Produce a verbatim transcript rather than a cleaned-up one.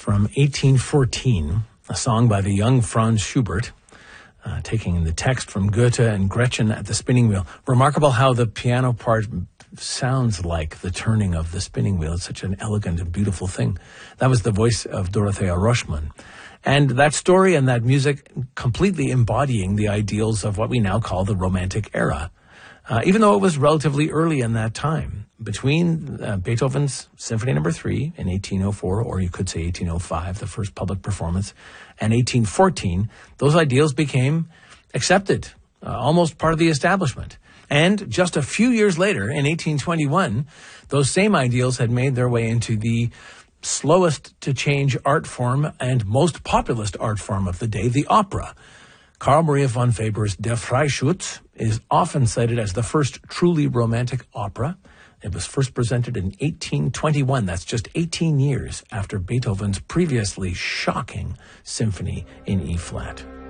from eighteen fourteen, a song by the young Franz Schubert, uh, taking the text from Goethe and Gretchen at the spinning wheel. Remarkable how the piano part sounds like the turning of the spinning wheel. It's such an elegant and beautiful thing. That was the voice of Dorothea Roschmann. And that story and that music completely embodying the ideals of what we now call the Romantic era. Uh, even though it was relatively early in that time, between uh, Beethoven's Symphony Number Three in eighteen oh four, or you could say eighteen oh five, the first public performance, and eighteen fourteen, those ideals became accepted, uh, almost part of the establishment. And just a few years later, in eighteen twenty-one, those same ideals had made their way into the slowest to change art form and most populist art form of the day, the opera. Carl Maria von Weber's Der Freischütz is often cited as the first truly romantic opera. It was first presented in eighteen twenty-one. That's just eighteen years after Beethoven's previously shocking symphony in E-flat.